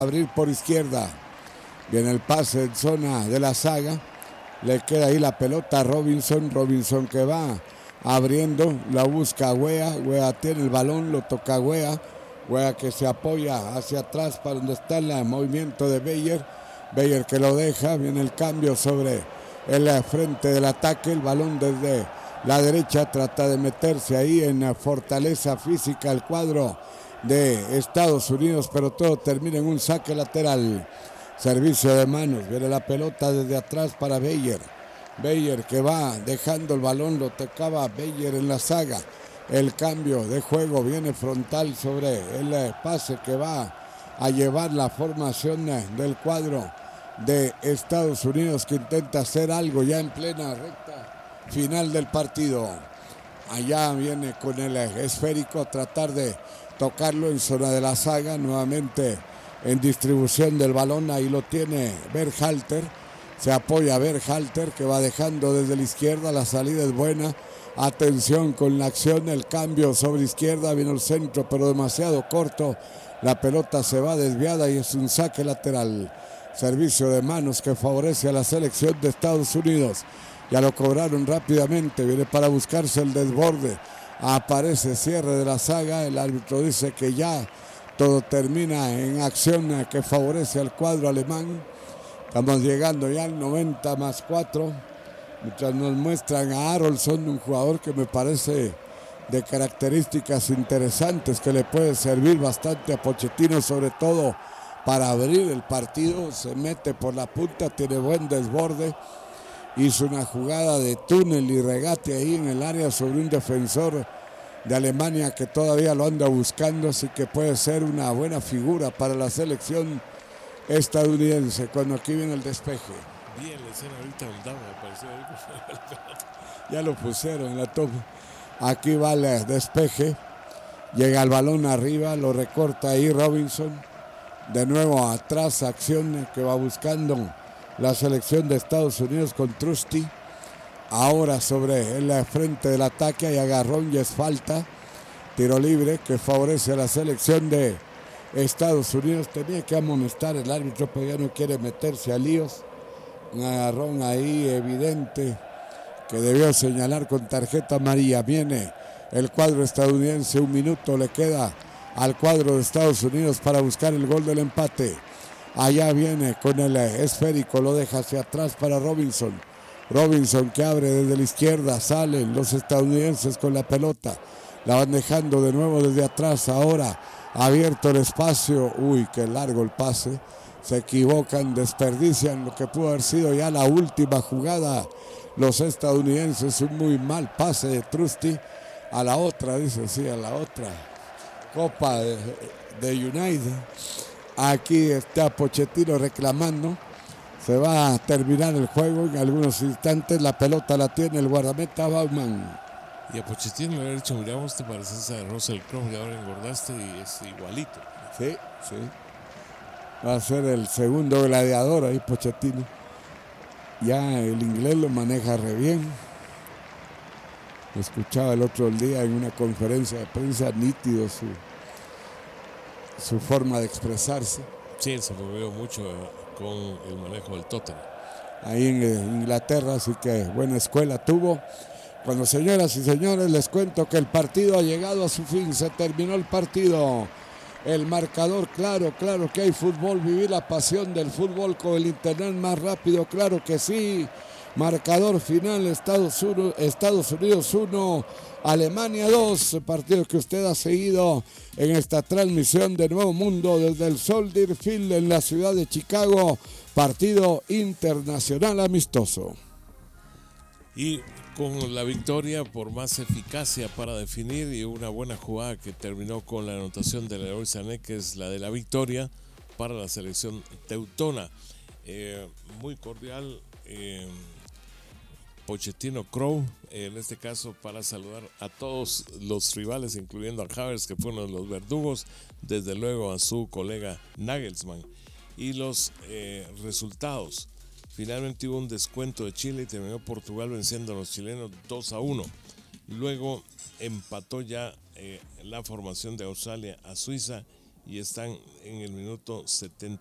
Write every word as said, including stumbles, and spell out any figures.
abrir por izquierda. Viene el pase en zona de la saga. Le queda ahí la pelota a Robinson. Robinson que va abriendo. La busca Wea. Wea tiene el balón. Lo toca Wea. Wea que se apoya hacia atrás para donde está el movimiento de Beyer. Beyer que lo deja. Viene el cambio sobre el frente del ataque. El balón desde la derecha. Trata de meterse ahí en fortaleza física el cuadro de Estados Unidos. Pero todo termina en un saque lateral. Servicio de manos, viene la pelota desde atrás para Beyer. Beyer que va dejando el balón, lo tocaba Beyer en la saga. El cambio de juego viene frontal sobre el pase que va a llevar la formación del cuadro de Estados Unidos, que intenta hacer algo ya en plena recta final del partido. Allá viene con el esférico a tratar de tocarlo en zona de la saga, nuevamente en distribución del balón. Ahí lo tiene Berhalter, se apoya a Berhalter que va dejando desde la izquierda. La salida es buena, atención con la acción, el cambio sobre izquierda, vino el centro pero demasiado corto, la pelota se va desviada y es un saque lateral. Servicio de manos que favorece a la selección de Estados Unidos. Ya lo cobraron rápidamente, viene para buscarse el desborde, aparece cierre de la saga. El árbitro dice que ya todo termina en acción que favorece al cuadro alemán. Estamos llegando ya al noventa más cuatro. Mientras nos muestran a Arolson, un jugador que me parece de características interesantes, que le puede servir bastante a Pochettino, sobre todo para abrir el partido. Se mete por la punta, tiene buen desborde. Hizo una jugada de túnel y regate ahí en el área sobre un defensor de Alemania que todavía lo anda buscando, así que puede ser una buena figura para la selección estadounidense. Cuando aquí viene el despeje. Bien, la escena ahorita andaba, me pareció ahí. Ya lo pusieron en la toma. Aquí va el despeje. Llega el balón arriba, lo recorta ahí Robinson. De nuevo atrás, acción que va buscando la selección de Estados Unidos con Trusty. Ahora sobre el frente del ataque hay agarrón y es falta. Tiro libre que favorece a la selección de Estados Unidos. Tenía que amonestar el árbitro, pero ya no quiere meterse a líos. Un agarrón ahí evidente que debió señalar con tarjeta amarilla. Viene el cuadro estadounidense, un minuto le queda al cuadro de Estados Unidos para buscar el gol del empate. Allá viene con el esférico, lo deja hacia atrás para Robinson. Robinson que abre desde la izquierda, salen los estadounidenses con la pelota. La van dejando de nuevo desde atrás, ahora abierto el espacio. Uy, qué largo el pase. Se equivocan, desperdician lo que pudo haber sido ya la última jugada. Los estadounidenses, un muy mal pase de Trusty. A la otra, dice, sí, a la otra Copa de, de United. Aquí está Pochettino reclamando. Se va a terminar el juego en algunos instantes. La pelota la tiene el guardameta Baumann. Y a Pochettino le había dicho, mira, vos te pareces a Russell Crowe y ahora engordaste y es igualito. Sí, sí. Va a ser el segundo gladiador ahí Pochettino. Ya el inglés lo maneja re bien. Lo escuchaba el otro día en una conferencia de prensa, nítido su, su forma de expresarse. Sí, se movió mucho con el manejo del Tottenham. Ahí en Inglaterra, así que buena escuela tuvo. Bueno, señoras y señores, les cuento que el partido ha llegado a su fin, se terminó el partido. El marcador, claro, claro que hay fútbol, vivir la pasión del fútbol con el internet más rápido, claro que sí. Marcador final, Estados Unidos, Estados Unidos uno, Alemania dos, partido que usted ha seguido en esta transmisión de Nuevo Mundo desde el Soldier Field en la ciudad de Chicago, partido internacional amistoso. Y con la victoria por más eficacia para definir y una buena jugada que terminó con la anotación de Leroy Sané, que es la de la victoria para la selección teutona. Eh, muy cordial eh, Pochettino Crowe, eh, en este caso para saludar a todos los rivales, incluyendo a Havertz, que fue uno de los verdugos, desde luego a su colega Nagelsmann. Y los eh, resultados. Finalmente hubo un descuento de Chile y terminó Portugal venciendo a los chilenos dos a uno. Luego empató ya eh, la formación de Australia a Suiza y están en el minuto setenta